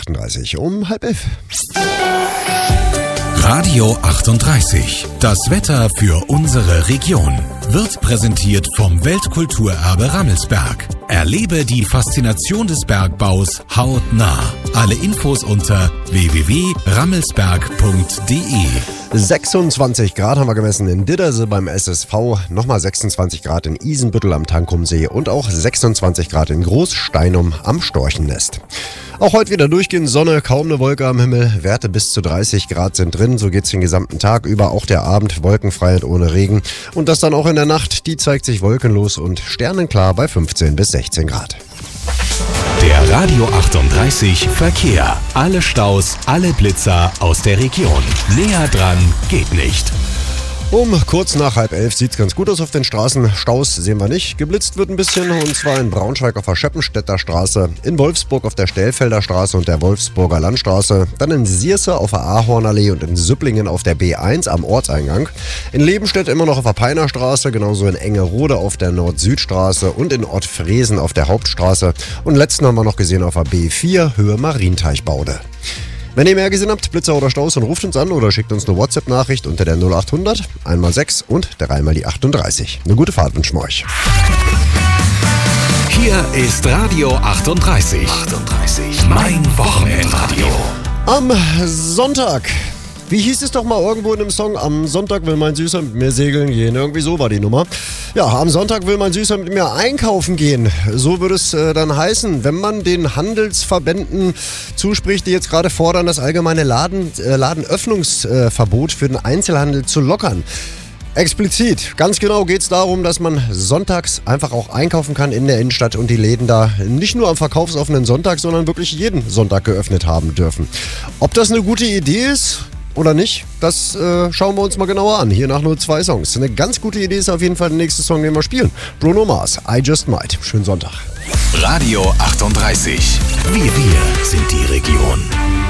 38 um 10:30. Radio 38. Das Wetter für unsere Region wird präsentiert vom Weltkulturerbe Rammelsberg. Erlebe die Faszination des Bergbaus hautnah. Alle Infos unter www.rammelsberg.de. 26 Grad haben wir gemessen in Didderse beim SSV, nochmal 26 Grad in Isenbüttel am Tankumsee und auch 26 Grad in Großsteinum am Storchennest. Auch heute wieder durchgehend Sonne, kaum eine Wolke am Himmel, Werte bis zu 30 Grad sind drin, so geht's den gesamten Tag über, auch der Abend wolkenfrei und ohne Regen und das dann auch in der Nacht, die zeigt sich wolkenlos und sternenklar bei 15 bis 16 Grad. Der Radio 38 Verkehr. Alle Staus, alle Blitzer aus der Region. Näher dran geht nicht. Um kurz nach 10:30 sieht's ganz gut aus auf den Straßen. Staus sehen wir nicht. Geblitzt wird ein bisschen und zwar in Braunschweig auf der Scheppenstädter Straße, in Wolfsburg auf der Stellfelder Straße und der Wolfsburger Landstraße, dann in Sierse auf der Ahornallee und in Süpplingen auf der B1 am Ortseingang, in Lebenstedt immer noch auf der Peiner Straße, genauso in Engerode auf der Nord-Süd-Straße und in Ottfriesen auf der Hauptstraße und letzten haben wir noch gesehen auf der B4 Höhe Marienteichbaude. Wenn ihr mehr gesehen habt, Blitzer oder Staus, dann ruft uns an oder schickt uns eine WhatsApp-Nachricht unter der 0800 1x6 und der 3x die 38. Eine gute Fahrt wünschen wir euch. Hier ist Radio 38. Mein Wochenendradio. Am Sonntag. Wie hieß es doch mal irgendwo in einem Song? Am Sonntag will mein Süßer mit mir segeln gehen. Irgendwie so war die Nummer. Ja, am Sonntag will mein Süßer mit mir einkaufen gehen. So würde es dann heißen, wenn man den Handelsverbänden zuspricht, die jetzt gerade fordern, das allgemeine Ladenöffnungsverbot für den Einzelhandel zu lockern. Explizit, ganz genau geht es darum, dass man sonntags einfach auch einkaufen kann in der Innenstadt und die Läden da nicht nur am verkaufsoffenen Sonntag, sondern wirklich jeden Sonntag geöffnet haben dürfen. Ob das eine gute Idee ist oder nicht, das schauen wir uns mal genauer an. Hier nach nur 2 Songs. Eine ganz gute Idee ist auf jeden Fall der nächste Song, den wir spielen. Bruno Mars, I Just Might. Schönen Sonntag. Radio 38. Wir sind die Region.